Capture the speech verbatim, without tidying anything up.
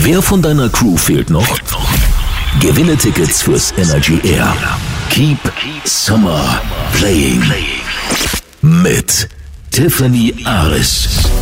Wer von deiner Crew fehlt noch? Gewinne Tickets fürs Energy Air. Keep Summer Playing. Mit Tiffany Aris.